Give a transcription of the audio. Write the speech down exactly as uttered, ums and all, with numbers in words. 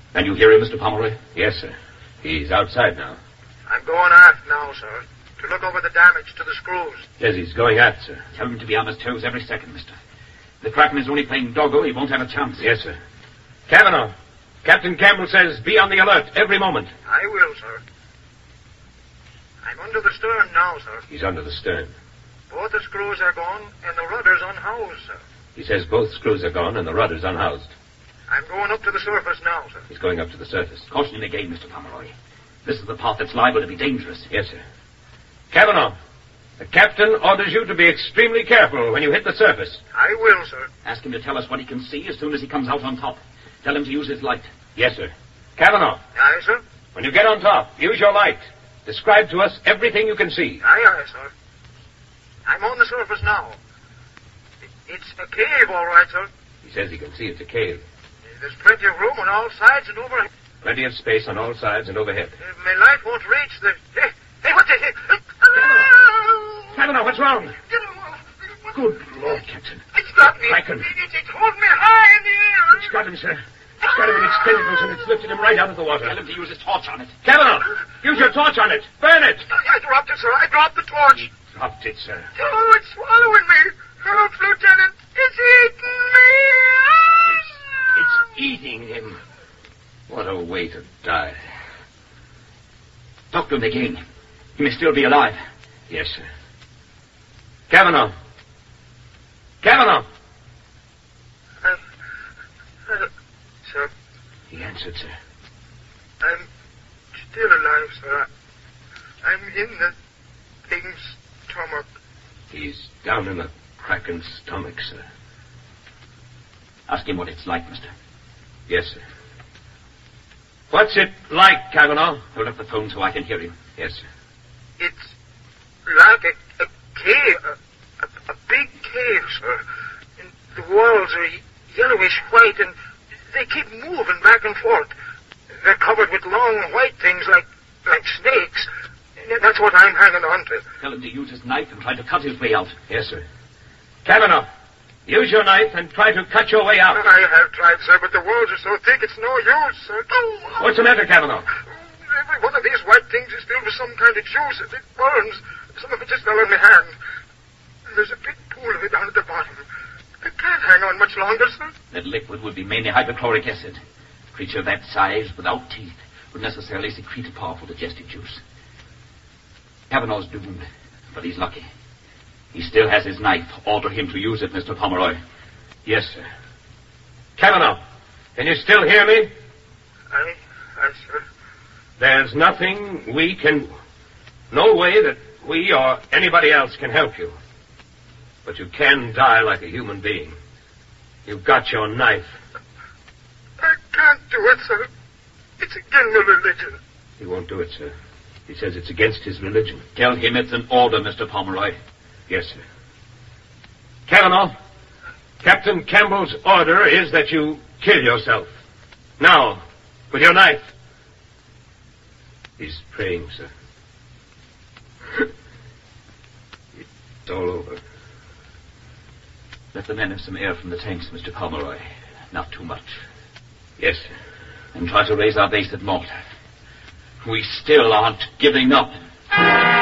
Can you hear him, Mister Pomeroy? Yes, sir. He's outside now. I'm going aft now, sir, to look over the damage to the screws. Yes, he's going aft, sir. Tell him to be on his toes every second, mister. If the Kraken is only playing doggo, he won't have a chance. Yes, sir. Cavanaugh, Captain Campbell says be on the alert every moment. I will, sir. I'm under the stern now, sir. He's under the stern. Both the screws are gone and the rudder's unhoused, sir. He says both screws are gone and the rudder's unhoused. I'm going up to the surface now, sir. He's going up to the surface. Caution him again, Mister Pomeroy. This is the path that's liable to be dangerous. Yes, sir. Cavanaugh, the captain orders you to be extremely careful when you hit the surface. I will, sir. Ask him to tell us what he can see as soon as he comes out on top. Tell him to use his light. Yes, sir. Cavanaugh. Aye, sir. When you get on top, use your light. Describe to us everything you can see. Aye, aye, sir. I'm on the surface now. It's a cave, all right, sir. He says he can see it's a cave. There's plenty of room on all sides and overhead. Plenty of space on all sides and overhead. Uh, my light won't reach the... Hey, hey what the... Hey, Cavanaugh, what's wrong? Good Lord, Captain. It's got me. Kraken. It, it, it hold me high in the air. It's got him, sir. It's got him in its tentacles and it's lifted him right out of the water. Tell him to use his torch on it. Cavanaugh, use your torch on it. Burn it. I, I dropped it, sir. I dropped the torch. Dropped it, sir. Oh, it's swallowing me. Help, Lieutenant. It's eating me. It's, it's eating him. What a way to die. Doctor him again. He may still be alive. Yes, sir. Cavanaugh. Cavanaugh. Uh, uh, sir. He answered, sir. I'm still alive, sir. I'm in the thing's stomach. He's down in the Kraken's stomach, sir. Ask him what it's like, mister. Yes, sir. What's it like, Cavanaugh? Hold up the phone so I can hear him. Yes, sir. It's like a, a cave, a, a, a big cave, sir. And the walls are yellowish white, and they keep moving back and forth. They're covered with long white things like like snakes. That's what I'm hanging on to. Tell him to use his knife and try to cut his way out. Yes, sir. Cavanaugh, use your knife and try to cut your way out. I have tried, sir, but the walls are so thick it's no use, sir. What's the matter, Cavanaugh? Every one of these white things is filled with some kind of juice. It burns. Some of it just fell on my hand. And there's a big pool of it down at the bottom. I can't hang on much longer, sir. That liquid would be mainly hydrochloric acid. A creature of that size, without teeth, would necessarily secrete a powerful digestive juice. Cavanaugh's doomed, but he's lucky. He still has his knife. Order him to use it, Mister Pomeroy. Yes, sir. Cavanaugh, can you still hear me? I, I, sir. There's nothing we can do. No way that we or anybody else can help you. But you can die like a human being. You've got your knife. I can't do it, sir. It's against the religion. He won't do it, sir. He says it's against his religion. Tell him it's an order, Mister Pomeroy. Yes, sir. Cavanaugh, Captain Campbell's order is that you kill yourself. Now, with your knife. He's praying, sir. It's all over. Let the men have some air from the tanks, Mister Pomeroy. Not too much. Yes, sir. And try to raise our base at Malta. We still aren't giving up.